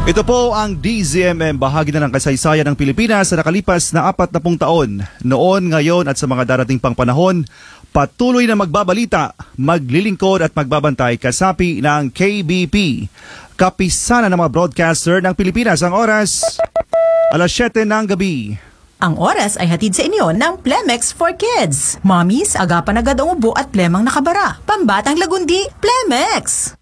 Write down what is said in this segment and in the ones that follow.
Ito po ang DZMM, bahagi na ng kasaysayan ng Pilipinas sa nakalipas na 40 taon. Noon, ngayon at sa mga darating pang panahon, patuloy na magbabalita, maglilingkod at magbabantay kasapi ng KBP. Kapisanan ng mga broadcaster ng Pilipinas. Ang oras, alas 7 ng gabi. Ang oras ay hatid sa inyo ng Plemex for Kids. Mommies, agapan agad ang ubo at plemang nakabara. Pambatang lagundi, Plemex!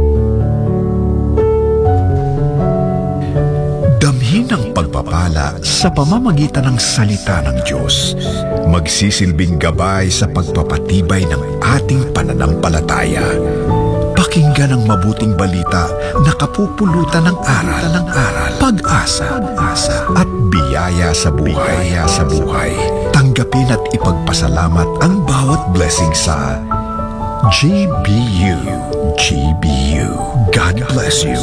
Damhin ang pagpapala sa pamamagitan ng salita ng Diyos. Magsisilbing gabay sa pagpapatibay ng ating pananampalataya. Pakinggan ang mabuting balita na kapupulutan ng aral, pag-asa, at biyaya sa buhay. Tanggapin at ipagpasalamat ang bawat blessing sa GBU. GBU. God bless you.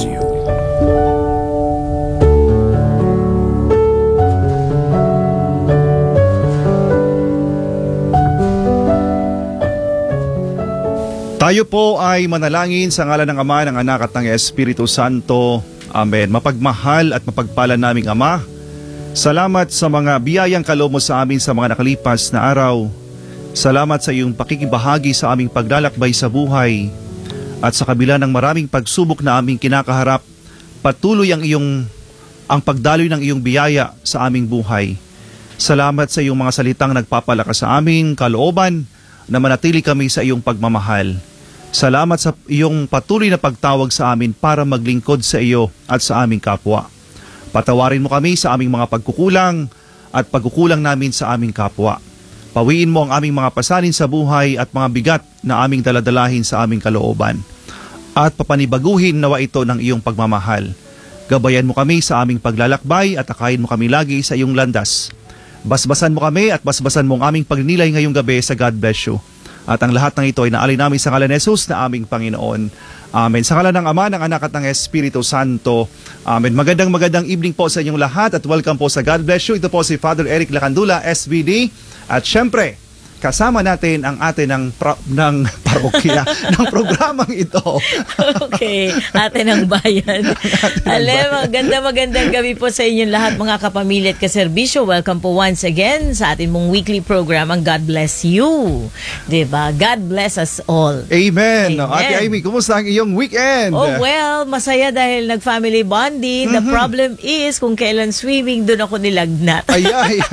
Tayo po ay manalangin sa ngalan ng Ama, ng Anak at ng Espiritu Santo. Amen. Mapagmahal at mapagpala naming Ama, salamat sa mga biyayang kaloob mo sa amin sa mga nakalipas na araw. Salamat sa iyong pakikibahagi sa aming paglalakbay sa buhay. At sa kabila ng maraming pagsubok na aming kinakaharap, patuloy ang pagdaloy ng iyong biyaya sa aming buhay. Salamat sa iyong mga salitang nagpapalakas sa aming kalooban na manatili kami sa iyong pagmamahal. Salamat sa iyong patuloy na pagtawag sa amin para maglingkod sa iyo at sa aming kapwa. Patawarin mo kami sa aming mga pagkukulang at pagkukulang namin sa aming kapwa. Pawiin mo ang aming mga pasanin sa buhay at mga bigat na aming daladalahin sa aming kalooban. At papanibaguhin nawa ito ng iyong pagmamahal. Gabayan mo kami sa aming paglalakbay at akayin mo kami lagi sa iyong landas. Basbasan mo kami at basbasan mo ang aming pagninilay ngayong gabi sa God Bless You. At ang lahat ng ito ay naalay namin sa ngalan ni Jesus na aming Panginoon. Amen. Sa ngalan ng Ama, ng Anak at ng Espiritu Santo. Amen. Magandang evening po sa inyong lahat at welcome po sa God Bless You. Ito po si Father Eric Lacandula, SVD. At syempre, kasama natin ang atin ng parokya ng programang ito. Okay, atin ang bayan. Alam, magandang gabi po sa inyong lahat mga kapamilya at kaserbisyo. Welcome po once again sa atin mong weekly program, ang God Bless You. Diba? God bless us all. Amen. Ate Amy, kumusta ang iyong weekend? Oh well, masaya dahil nag-family bonding. The problem is, kung kailan swimming, doon ako nilagnat. Ay.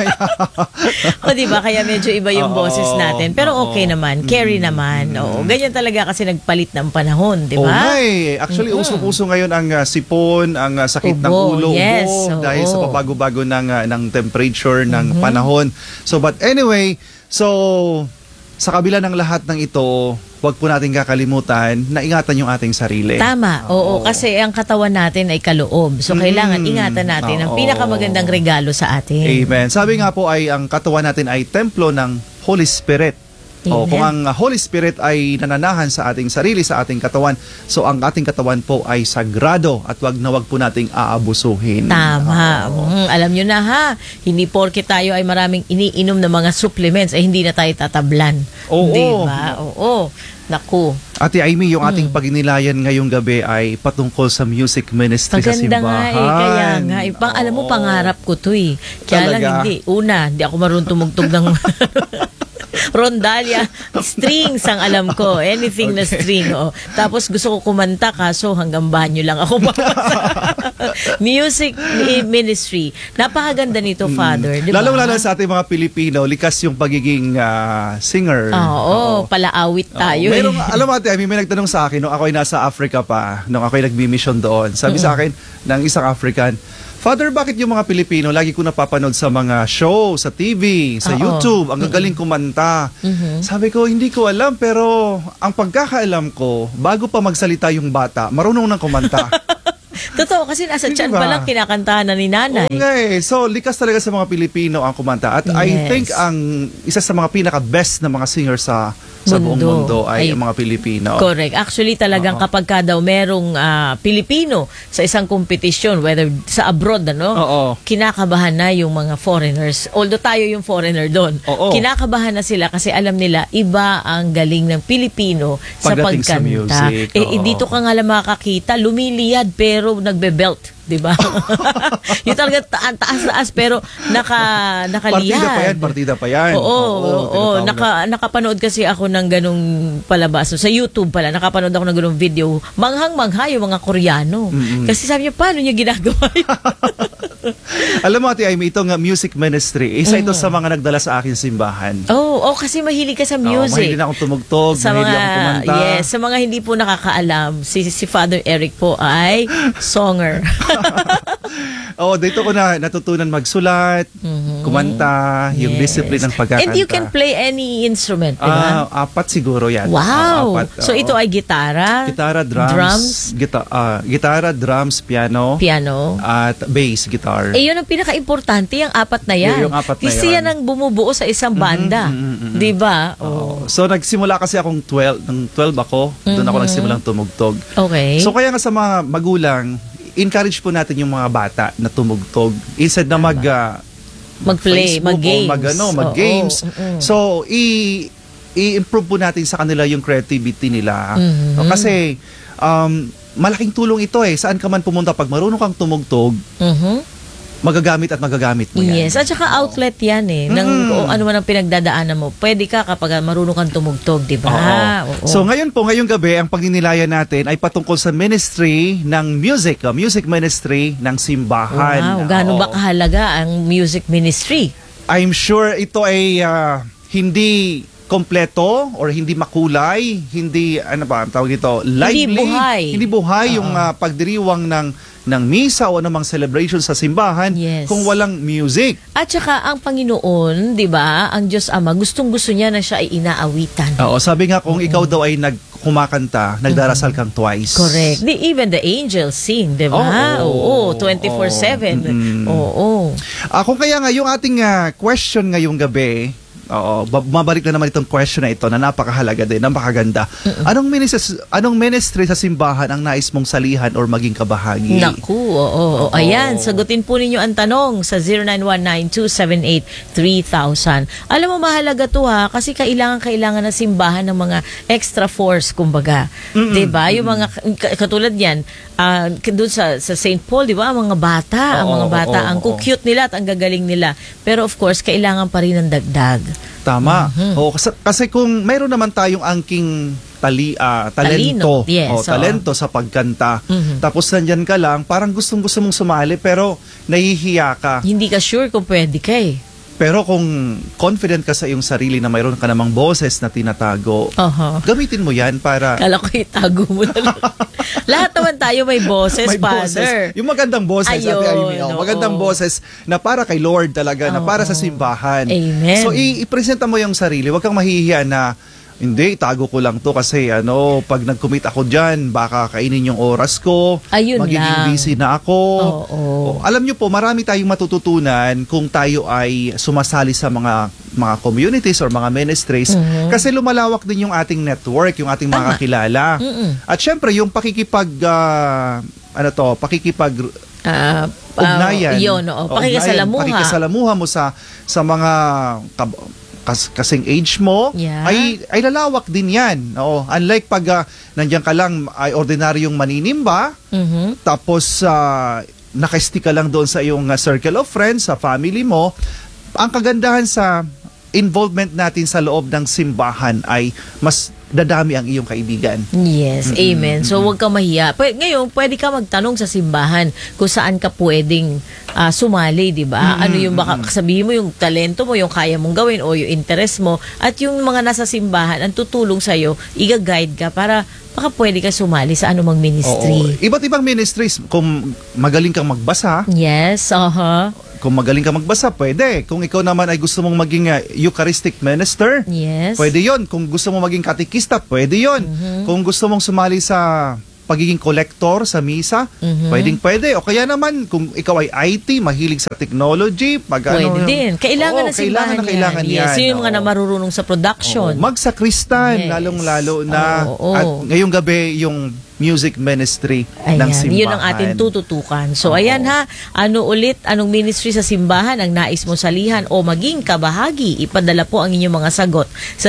O diba? Kaya medyo iba yung boses natin. Pero okay naman. Carry naman. Oo. Ganyan talaga kasi nagpalit ng panahon. Diba? Actually, usong-uso ngayon ang sipon, ang sakit ng ulo, yes. Dahil sa pabago-bago ng temperature ng panahon. So, but anyway, sa kabila ng lahat ng ito, huwag po natin kakalimutan na ingatan yung ating sarili. Tama. Oo, kasi ang katawan natin ay kaloob. So, kailangan ingatan natin ang pinakamagandang regalo sa atin. Amen. Sabi nga po ay ang katawan natin ay templo ng Holy Spirit. Kung ang Holy Spirit ay nananahan sa ating sarili, sa ating katawan, so ang ating katawan po ay sagrado at wag po nating aabusuhin. Tama. Alam nyo na ha, hindi porke tayo ay maraming iniinom na mga supplements, ay hindi na tayo tatablan. Oo. Diba? Oo. Naku. Ate Amy, yung ating pagnilayan ngayong gabi ay patungkol sa music ministry sa simbahan. Kaya nga. Alam mo, pangarap ko to eh. Kaya lang hindi. Una, hindi ako marunong tumugtog ng rondalya, strings ang alam ko. Anything na string. Tapos gusto ko kumanta, kaso hanggang banyo lang ako music ministry. Napakaganda nito, Father. Diba? Lalo sa ating mga Pilipino, likas yung pagiging singer. Palaawit tayo. Alam mo, Ate Amy, may nagtanong sa akin nung ako ay nasa Africa pa, nung ako ay nagbi-mission doon. Sabi sa akin ng isang African, Father, bakit yung mga Pilipino, lagi ko napapanood sa mga show, sa TV, sa YouTube, ang gagaling kumanta. Sabi ko, hindi ko alam, pero ang pagkakaalam ko, bago pa magsalita yung bata, marunong nang kumanta. Totoo, kasi nasa tiyan pa lang kinakantahan na ni nanay. Okay, so likas talaga sa mga Pilipino ang kumanta. At I think ang isa sa mga pinaka-best na mga singer sa buong mundo ay ang mga Pilipino. Correct. Actually talagang kapag ka daw merong Pilipino sa isang kompetisyon, whether sa abroad, kinakabahan na yung mga foreigners. Although tayo yung foreigner doon, kinakabahan na sila kasi alam nila iba ang galing ng Pilipino sa pagkanta. Dito ka nga lang makakita, lumiliyad pero nagbe-belt, di ba? Yung talaga taas-taas pero nakaliyad. Partida pa yan. Oo. Nakapanood kasi ako ng ganung palabas. So, sa YouTube pala, nakapanood ako ng ganung video. Manghang-mangha yung mga Koreano. Kasi sabi niya, paano niya ginagawa yun? Alam mo, Ate Amy, itong music ministry, isa ito sa mga nagdala sa akin simbahan. Kasi mahilig ka sa music. Mahilig na akong tumugtog, mahilig akong kumanta. Yes, sa mga hindi po nakakaalam, si Father Eric po ay songer. Dito ko na natutunan magsulat, kumanta, yung discipline ng pagkakanta. And you can play any instrument, di ba? 4 siguro yan. Wow! 4, so ito ay gitara? Gitara, drums, piano, at bass guitar. Yun ang pinaka-importante, yung 4 na yan. Yung 4 na kasi yan ang bumubuo sa isang banda. Di ba? So nagsimula kasi akong 12. Nung 12 ako, doon ako nagsimulang tumugtog. Okay. So kaya nga sa mga magulang, encourage po natin yung mga bata na tumugtog. Instead na mag-play, mag-games. Mag-games. So, i-improve po natin sa kanila yung creativity nila. Kasi, malaking tulong ito Saan ka man pumunta, pag marunong kang tumugtog, magagamit mo yan. Yes, at saka outlet yan kung ano man ang pinagdadaanan mo. Pwede ka kapag marunong kang tumugtog, di ba? Oo. So ngayong gabi, ang pagninilayan natin ay patungkol sa ministry ng music ministry ng simbahan. Wow, gaano ba kahalaga ang music ministry? I'm sure ito ay hindi kompleto or hindi makulay, hindi tawag dito, lively. Hindi buhay yung pagdiriwang ng misa o namang celebration sa simbahan kung walang music. At saka ang Panginoon, 'di ba, ang Diyos Ama, gustong-gusto niya na siya ay inaawitan. Sabi nga kung ikaw daw ay kumakanta, nagdarasal kang twice. Correct. Even the angels sing, 'di ba? 24/7. Kung kaya nga yung ating question ngayong gabi, mabalik na naman itong question na ito na napakahalaga din, napakaganda. Anong ministry sa simbahan ang nais mong salihan or maging kabahagi? Naku, ayan, sagutin po ninyo ang tanong sa 0919-278-3000. Alam mo, mahalaga to kasi kailangan na simbahan ng mga extra force, kumbaga. Diba? Yung mga, katulad yan, doon sa St. Paul, di ba? Ang mga bata, ang cute nila at ang gagaling nila. Pero of course, kailangan pa rin ng dagdag. Tama. Kasi kung mayroon naman tayong angking talento. Talento sa pagkanta. Tapos nandyan ka lang, parang gustong-gusto mong sumali pero nahihiya ka. Hindi ka sure kung pwede ka Pero kung confident ka sa iyong sarili na mayroon ka namang boses na tinatago, gamitin mo yan para... Kala ko itago mo na lang. Lahat naman tayo may boses, Father. Yung magandang boses, magandang boses na para kay Lord talaga, na para sa simbahan. Amen. So, i-presenta mo yung sarili. Huwag kang mahihiya na, hindi, itago ko lang to kasi pag nag-commit ako dyan, baka kainin yung oras ko, magiging busy na ako. Alam nyo po, marami tayong matututunan kung tayo ay sumasali sa mga communities or mga ministries kasi lumalawak din yung ating network, yung ating mga kakilala. At syempre, yung ugnayan. Pakikisalamuha mo sa mga kasing age mo, ay lalawak din yan. Unlike pag nandiyan ka lang ay ordinaryong maninimba, tapos nakastick ka lang doon sa iyong circle of friends, sa family mo, ang kagandahan sa involvement natin sa loob ng simbahan ay mas dadami ang iyong kaibigan. Yes, amen. So, huwag ka mahiya. Ngayon, pwede ka magtanong sa simbahan kung saan ka pwedeng sumali, di ba? Ano yung baka sabihin mo, yung talento mo, yung kaya mong gawin o yung interest mo, at yung mga nasa simbahan ang tutulong sa'yo, i-guide ka para baka pwede ka sumali sa anumang ministry. Iba't ibang ministries. Kung magaling kang magbasa. Yes, Kung magaling ka magbasa, pwede. Kung ikaw naman ay gusto mong maging Eucharistic minister, pwede yon. Kung gusto mong maging katekista, pwede yon. Kung gusto mong sumali sa pagiging collector sa misa, pwede. O kaya naman, kung ikaw ay IT, mahilig sa technology, pwede din. Kailangan na simbahan kailangan yan. Yes, yung mga na marurunong sa production. Magsakristan, lalong-lalo na. At ngayong gabi, yung music ministry Ayan, ng simbahan. yun ang ating tututukan. So Oo. ayan ha, anong ministry sa simbahan ang nais mo salihan o maging kabahagi? Ipadala po ang inyong mga sagot sa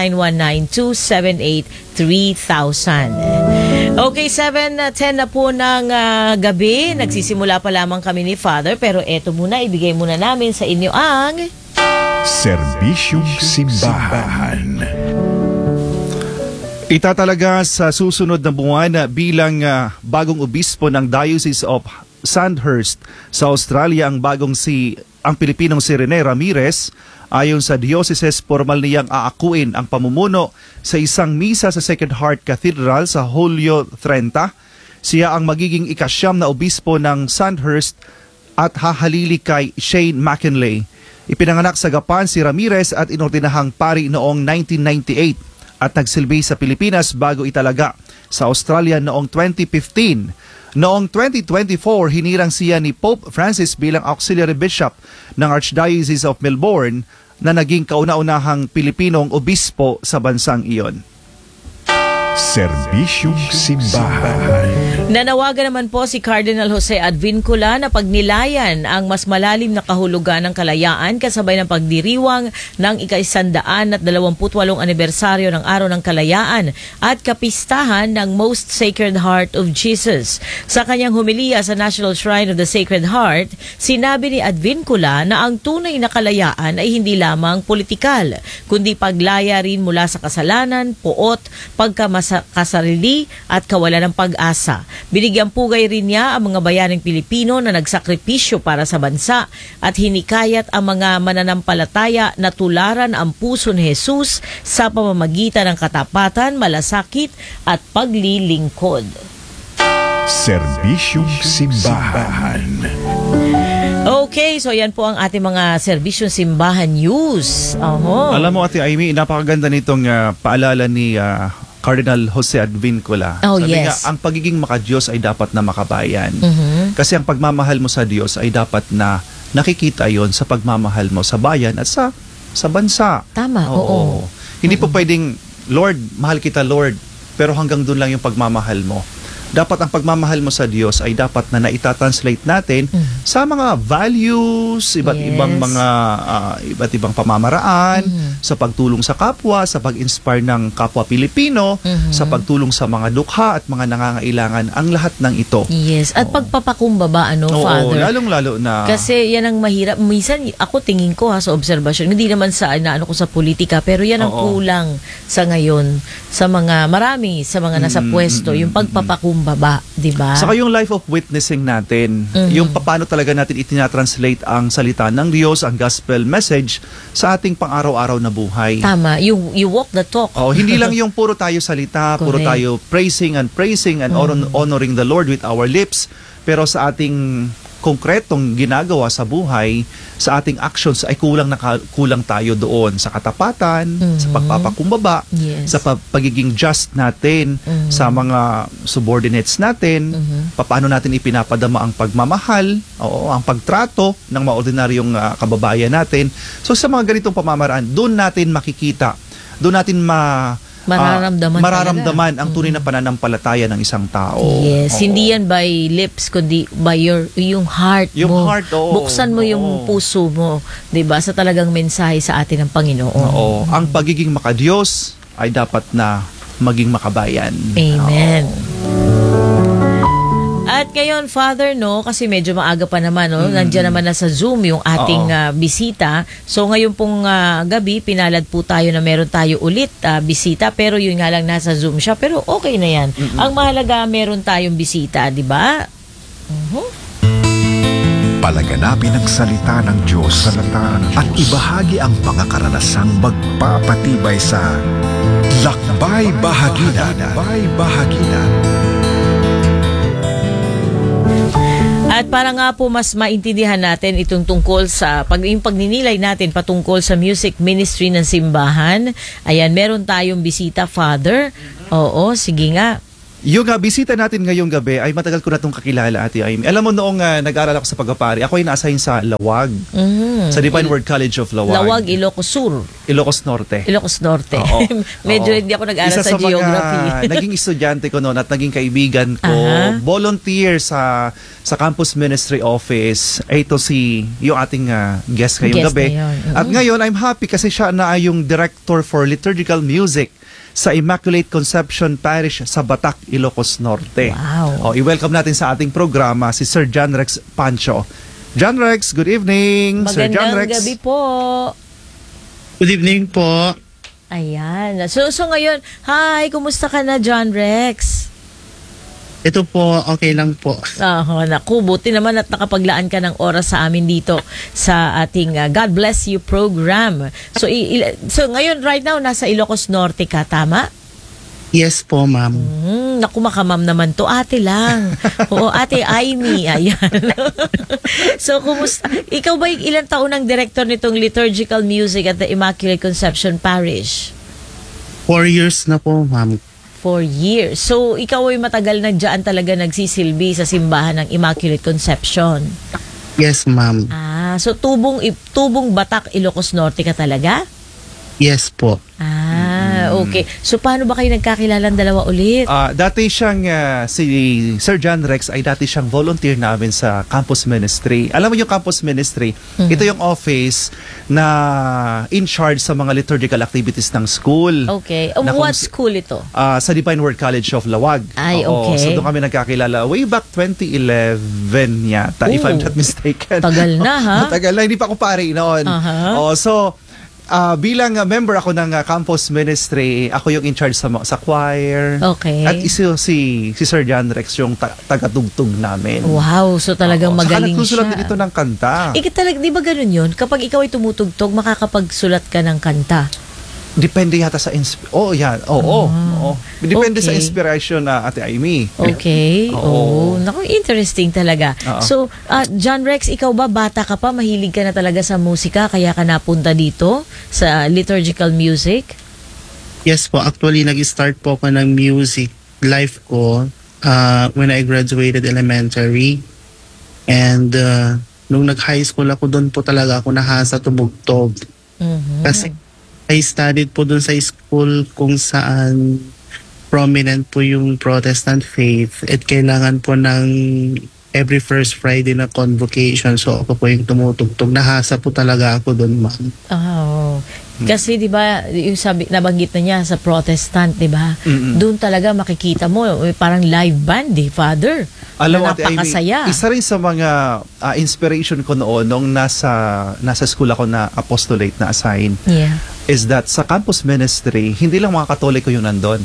0919-278-3000. Okay, 7:10 na po ng gabi. Nagsisimula pa lamang kami ni Father, pero eto muna, ibigay muna namin sa inyo ang Serbisyong Simbahan. Itatalaga sa susunod na buwan bilang bagong obispo ng Diocese of Sandhurst sa Australia ang Pilipinong si Rene Ramirez. Ayon sa diocese, formal niyang aakuin ang pamumuno sa isang misa sa Sacred Heart Cathedral sa Hulyo 30. Siya ang magiging ikasyam na obispo ng Sandhurst at hahalili kay Shane McKinley. Ipinanganak sa Gapan si Ramirez at inordinahang pari noong 1998. At nagsilbi sa Pilipinas bago italaga sa Australia noong 2015. Noong 2024, hinirang siya ni Pope Francis bilang Auxiliary Bishop ng Archdiocese of Melbourne na naging kauna-unahang Pilipinong obispo sa bansang iyon. Serbisyong Simbahan. Nanawagan naman po si Cardinal Jose Advincula na pagnilayan ang mas malalim na kahulugan ng kalayaan kasabay ng pagdiriwang ng ika-128 anibersaryo ng Araw ng Kalayaan at kapistahan ng Most Sacred Heart of Jesus. Sa kanyang humiliya sa National Shrine of the Sacred Heart, sinabi ni Advincula na ang tunay na kalayaan ay hindi lamang politikal, kundi paglaya rin mula sa kasalanan, puot, pagkamasarili at kawalan ng pag-asa. Binigyang pugay rin niya ang mga bayaneng Pilipino na nagsakripisyo para sa bansa at hinikayat ang mga mananampalataya na tularan ang puso ni Jesus sa pamamagitan ng katapatan, malasakit at paglilingkod. Serbisyong Simbahan. Okay, so yan po ang ating mga serbisyong simbahan news. Alam mo, Ate Amy, napakaganda nitong paalala ni Cardinal Jose Advincula. Oh, Sabi yes. nga, ang pagiging makadiyos ay dapat na makabayan. Mhm. Kasi ang pagmamahal mo sa Diyos ay dapat na nakikita yon sa pagmamahal mo sa bayan at sa bansa. Tama, oo. Hindi po pwedeng, Lord, mahal kita Lord, pero hanggang doon lang yung pagmamahal mo. Dapat ang pagmamahal mo sa Diyos ay dapat na naitatranslate natin sa mga values, iba't ibang pamamaraan, sa pagtulong sa kapwa, sa pag-inspire ng kapwa Pilipino, sa pagtulong sa mga dukha at mga nangangailangan, ang lahat ng ito. Yes, at pagpapakumbaba, Father? Lalong-lalo na. Kasi yan ang mahirap. Minsan, ako tingin ko sa obserbasyon, hindi naman sa ko sa politika, pero yan ang kulang sa ngayon, sa mga nasa pwesto, yung pagpapakumbaba, di ba? Saka yung life of witnessing natin, yung paano talaga natin itinatranslate ang salita ng Diyos, ang gospel message sa ating pang-araw-araw na buhay. Tama, you walk the talk. Hindi lang yung puro tayo salita, puro tayo praising and honoring the Lord with our lips, pero sa ating konkretong ginagawa sa buhay, sa ating actions ay kulang tayo doon sa katapatan, sa pagpapakumbaba, sa pagiging just natin sa mga subordinates natin, paano natin ipinapadama ang pagmamahal, ang pagtrato ng mga ordinaryong kababayan natin. So sa mga ganitong pamamaraan, doon natin makikita, doon natin mararamdaman ang tunay na pananampalataya ng isang tao. Yes, hindi yan by lips kundi by yung heart mo. Yung heart, Buksan mo yung puso mo, 'di ba? Sa talagang mensahe sa atin ng Panginoon. Ang pagiging makadiyos ay dapat na maging makabayan. Amen. At ngayon, Father, kasi medyo maaga pa naman, nandiyan naman na sa Zoom yung ating bisita. So ngayon pong gabi, pinalad po tayo na meron tayo ulit bisita, pero yun nga lang nasa Zoom siya. Pero okay na yan. Ang mahalaga, meron tayong bisita, di ba? Palaganapin ang salita ng Diyos at ibahagi ang mga karanasang magpapatibay sa Lakbay Bahaginan. At para nga po mas maintindihan natin itong tungkol sa yung pagninilay natin patungkol sa music ministry ng simbahan. Ayan, meron tayong bisita, Father. Oo, sige nga. Yung bisita natin ngayong gabi ay matagal ko na itong kakilala, Ate Amy. Alam mo, noong nag-aaral ako sa pagpapari, ako ay na-assign sa Lawag. Sa Divine Word College of Lawag. Lawag, Ilocos Sur. Ilocos Norte. Ilocos Norte. Oo. Medyo Oo. hindi ako nag-aaral Isa sa geography. mga naging estudyante ko noon at naging kaibigan ko, volunteer sa Campus Ministry Office. Ito yung ating guest ngayong gabi. At ngayon, I'm happy kasi siya na yung Director for Liturgical Music sa Immaculate Conception Parish sa Batac, Ilocos Norte. Wow. I-welcome natin sa ating programa si Sir John Rex Pancho. John Rex, good evening. Sir John Magandang Rex. gabi po. Good evening po. Ayan. So ngayon, hi, kumusta ka na, John Rex? Ito po, okay lang po. Naku, buti naman at nakapaglaan ka ng oras sa amin dito sa ating God Bless You program. So, so ngayon, right now, nasa Ilocos Norte ka, tama? Yes po, ma'am. Naku, makamam naman to. Ate lang. Oo, Ate Amy. Ayan. So, kumusta? Ikaw ba yung ilang taon ng director nitong liturgical music at the Immaculate Conception Parish? 4 years na po, ma'am. 4 years. So, ikaw ay matagal na dyan talaga nagsisilbi sa simbahan ng Immaculate Conception. Yes, ma'am. So tubong Batac, Ilocos Norte ka talaga? Yes po. Okay. So paano ba kayo nagkakilalang dalawa ulit? Dati siyang, si Sir John Rex ay dati siyang volunteer namin sa Campus Ministry. Alam mo yung Campus Ministry, ito yung office na in charge sa mga liturgical activities ng school. Okay. What school ito? Sa Divine Word College of Lawag. Ay, Oo, okay. so doon kami nagkakilala way back 2011 yata, if I'm not mistaken. Tagal na, ha? Tagal na, hindi pa ako pare noon. So, bilang member ako ng Campus Ministry, ako yung in charge sa choir. Okay. At si Sir John Rex yung tagatugtog namin. Wow, so talagang magaling siya. Nagsusulat din ito ng kanta. Di ba ganun yun? Kapag ikaw ay tumutugtog, makakapagsulat ka ng kanta. Depende yata sa Depende sa inspiration na Ate Amy. Okay. Naku, interesting talaga. So, John Rex, ikaw ba bata ka pa, mahilig ka na talaga sa musika kaya ka napunta dito sa liturgical music? Yes po. Actually, nag-start po ako ng music life ko when I graduated elementary. And nung nag-high school ako, doon po talaga ako nahasa tumugtog. Kasi I studied po dun sa school kung saan prominent po yung Protestant faith at kailangan po ng every first Friday na convocation. So ako po yung tumutugtog. Nahasa po talaga ako dun, ma'am. Kasi 'di ba, yung nabanggit na niya sa Protestant, 'di ba? Doon talaga makikita mo parang live band, Father. Alam mo, napakasaya. Isa rin sa mga inspiration ko noon nung nasa school ako na apostolate na assign. Is that sa Campus Ministry, hindi lang mga Katoliko yung nandun.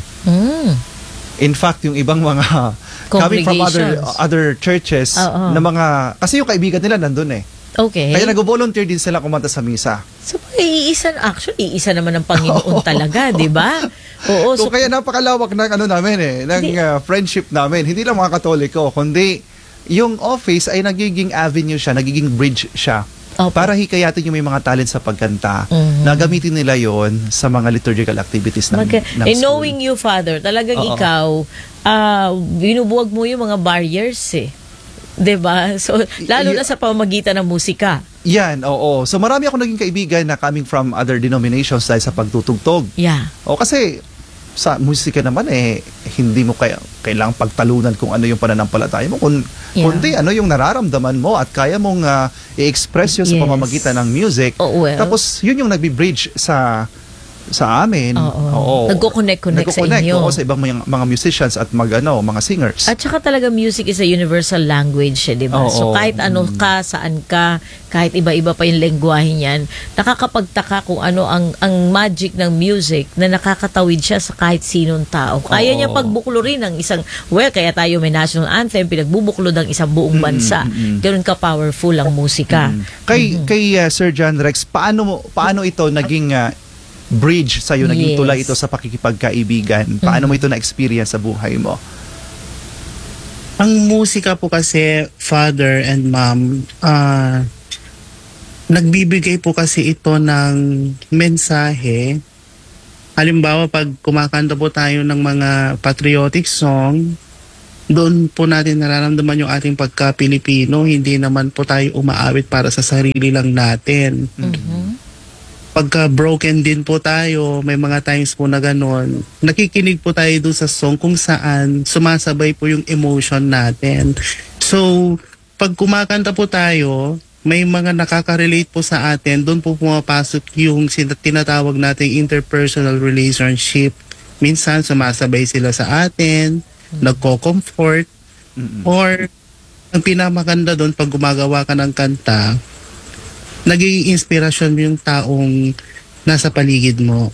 In fact, yung ibang mga coming from other churches na mga, kasi yung kaibigan nila nandun eh. Okay. Kaya nag-volunteer din sila kumanta sa misa. So, iisa naman ng Panginoon talaga, di ba? Oo. So, kaya napakalawak ng friendship namin. Hindi lang mga Katoliko, kundi yung office ay nagiging avenue siya, nagiging bridge siya. Para hikayatin yung may mga talent sa pagkanta, na gamitin nila yon sa mga liturgical activities ng school. Knowing you, Father, talagang ikaw, binubuwag mo yung mga barriers eh. 'Di ba? So, lalo na sa pamamagitan ng musika. Yan, oo. So, marami ako naging kaibigan na coming from other denominations dahil sa pagtutugtog. Kasi sa musika naman hindi mo kailangang pagtalunan kung ano yung pananampalataya mo. Kundi ano yung nararamdaman mo at kaya mong i-express yun sa pamamagitan ng music. Tapos, yun yung nagbi-bridge sa amin. Nagko-connect sa inyo. Sa ibang mga musicians at mga singers. At saka talaga music is a universal language, di ba? So kahit ano ka, saan ka, kahit iba-iba pa yung lengguwahe niyan, nakakapagtaka kung ano ang magic ng music na nakakatawid siya sa kahit sinong tao. Kaya niya pagbuklurin ng isang, kaya tayo may national anthem, pinagbubuklo ng isang buong bansa. Ganun ka-powerful ang musika. Kay Sir John Rex, paano ito naging bridge sa'yo, naging tulay ito sa pakikipagkaibigan? Paano mo ito na-experience sa buhay mo? Ang musika po kasi, Father and Mom, nagbibigay po kasi ito ng mensahe Halimbawa, pag kumakanta po tayo ng mga patriotic song, doon po natin nararamdaman yung ating pagka-Pilipino. Hindi naman po tayo umaawit para sa sarili lang natin. Pagka broken din po tayo, may mga times po na gano'n, nakikinig po tayo doon sa song kung saan sumasabay po yung emotion natin. So, pag kumakanta po tayo, may mga nakaka-relate po sa atin, doon po pumapasok yung tinatawag nating interpersonal relationship. Minsan, sumasabay sila sa atin, nagko-comfort, or ang pinamaganda doon pag gumagawa ka ng kanta, naging inspirasyon mo yung taong nasa paligid mo.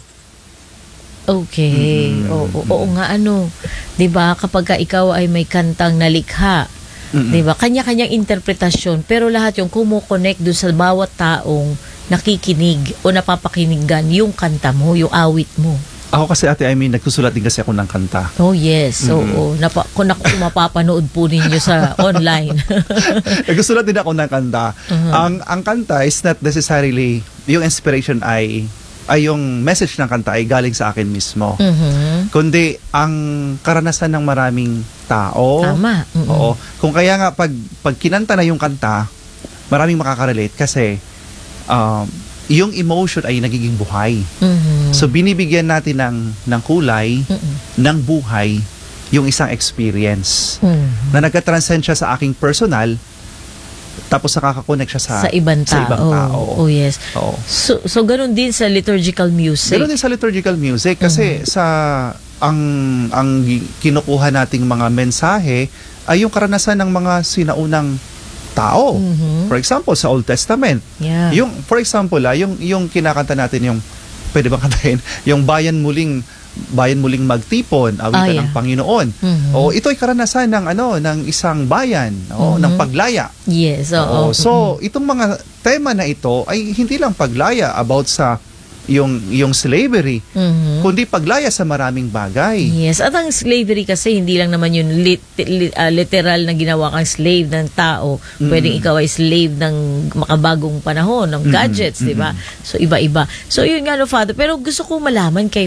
Okay. Oo nga, 'di ba, kapag ka ikaw ay may kantang nalikha, 'di ba, kanya-kanyang interpretasyon, pero lahat yung kumo-connect doon sa bawat taong nakikinig o napapakinggan yung kanta mo, yung awit mo. Ako kasi, Ate Aimee, nagsusulat din kasi ako ng kanta. Oh yes, oo. Kung mapapanood po ninyo sa online. Nagsusulat din ako ng kanta. Ang kanta is not necessarily, yung inspiration ay yung message ng kanta ay galing sa akin mismo. Kundi ang karanasan ng maraming tao. Tama. Oo. Kung kaya nga pag kinanta na yung kanta, maraming makakarelate kasi yung emotion ay nagiging buhay. So binibigyan natin ng kulay, ng buhay, yung isang experience na nagka-transcend siya sa aking personal, tapos nakaka-connect siya sa ibang tao. Oh yes. Oo. So ganun din sa liturgical music. Ganun din sa liturgical music kasi sa ang kinukuha nating mga mensahe ay yung karanasan ng mga sinaunang tao. For example, sa Old Testament. Yeah. Yung for example, yung kinakanta natin, yung pwede bang kantahin, yung bayan muling magtipon, awitan ng Panginoon. O ito ay karanasan ng isang bayan, ng paglaya. Yes, oo. So, itong mga tema na ito ay hindi lang paglaya about sa yung slavery, kundi paglaya sa maraming bagay. Yes, at ang slavery kasi hindi lang naman yung literal na ginawa kang slave ng tao. Pwedeng ikaw ay slave ng makabagong panahon, ng gadgets, di ba? So iba-iba. So yun nga, Father, pero gusto ko malaman kay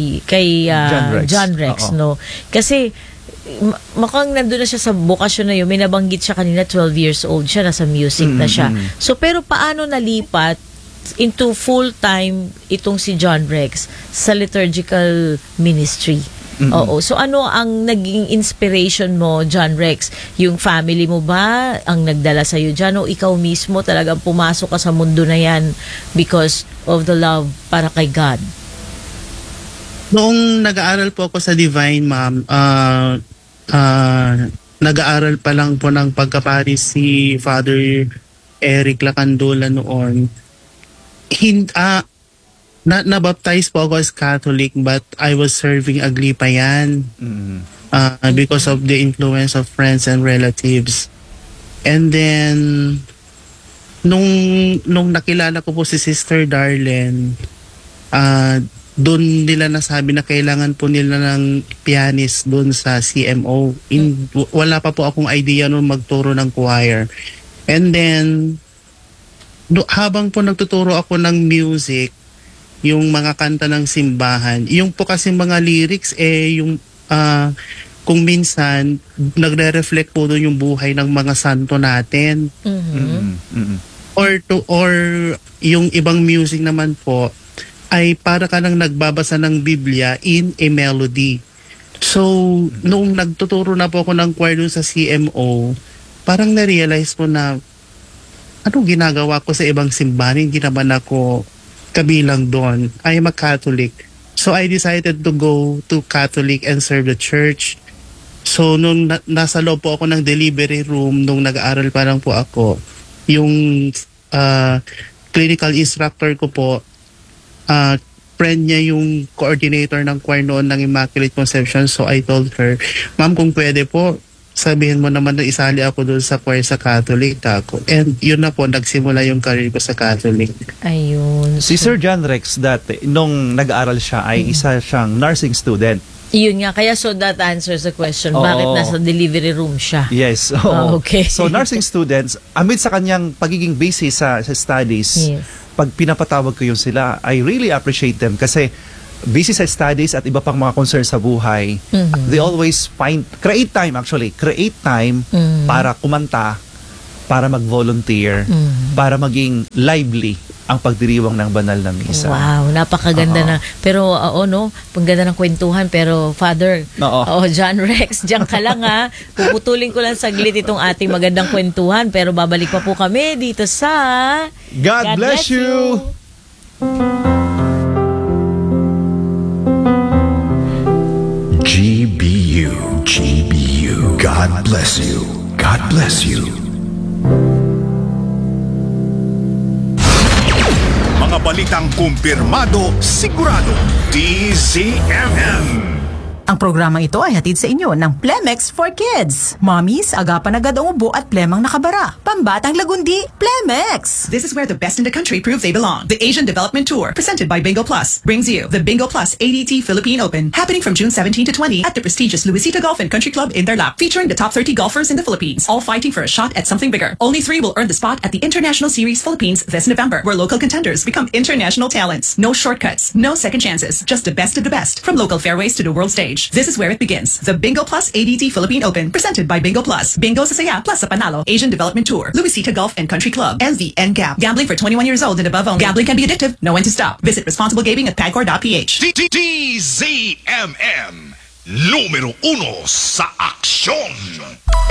John Rex, no? Kasi mukhang nandun na siya sa bukasyon na yun. May nabanggit siya kanina, 12 years old siya, nasa music na siya. So pero paano nalipat into full-time itong si John Rex sa liturgical ministry? Oo. So ano ang naging inspiration mo, John Rex? Yung family mo ba ang nagdala sa'yo dyan? O ikaw mismo talagang pumasok ka sa mundo na yan because of the love para kay God? Noong nag-aaral po ako sa Divine, ma'am, nag-aaral pa lang po ng pagkapari si Father Eric Lacandola noon. Na-baptize po ako as Catholic, but I was serving Aglipayan because of the influence of friends and relatives. And then nung nakilala ko po si Sister Darlene, doon nila nasabi na kailangan po nila ng pianist doon sa CMO. Wala pa po akong idea noon magturo ng choir. And then habang po nagtuturo ako ng music, yung mga kanta ng simbahan, yung po kasi mga lyrics yung kung minsan nagre-reflect po doon yung buhay ng mga santo natin. Or yung ibang music naman po ay para ka nang nagbabasa ng Biblia in a melody. So nung nagtuturo na po ako ng choir doon sa CMO, parang na-realize ko na anong ginagawa ko sa ibang simbahan? Hindi naman ako kabilang doon. I am a Catholic. So I decided to go to Catholic and serve the church. So nung nasa loob po ako ng delivery room, nung nag-aaral pa lang po ako, yung clinical instructor ko po, friend niya yung coordinator ng choir noon ng Immaculate Conception. So I told her, ma'am, kung pwede po, sabihin mo naman na isali ako doon sa choir sa Catholic ako. And yun na po, nagsimula yung career ko sa Catholic. Ayun. Si Sir John Rex dati, nung nag-aaral siya, ay isa siyang nursing student. Yun nga, kaya so that answers the question. Bakit nasa delivery room siya? Yes. Okay. So nursing students, amid sa kanyang pagiging busy sa studies, pag pinapatawag ko yun sila, I really appreciate them kasi busy sa studies at iba pang mga concern sa buhay, they always create time para kumanta, para mag-volunteer, para maging lively ang pagdiriwang ng banal na misa. Wow, napakaganda na. Pero pangganda ng kwentuhan. Pero Father, John Rex, diyan ka lang ha. Puputulin ko lang saglit itong ating magandang kwentuhan. Pero babalik pa po kami dito sa God bless you! GBU. God bless you. God bless you. Mga balitang kumpirmado, sigurado. DZMM. Ang programang ito ay hatid sa inyo ng Plemex for Kids. Mommies, agapan agad ang ubo at plemang nakabara. Pambatang lagundi, Plemex! This is where the best in the country prove they belong. The Asian Development Tour, presented by Bingo Plus, brings you the Bingo Plus ADT Philippine Open, happening from June 17 to 20 at the prestigious Luisita Golf and Country Club in Tarlac, featuring the top 30 golfers in the Philippines, all fighting for a shot at something bigger. Only 3 will earn the spot at the International Series Philippines this November, where local contenders become international talents. No shortcuts, no second chances, just the best of the best, from local fairways to the world stage. This is where it begins. The Bingo Plus ADT Philippine Open, presented by Bingo Plus. Bingo sa saya, plus sa panalo. Asian Development Tour, Luisita Golf and Country Club, and the NGAP. Gambling for 21 years old and above only. Gambling can be addictive. Know when to stop. Visit responsible gaming at pagcor.ph. DZMM, numero 1 sa aksyon.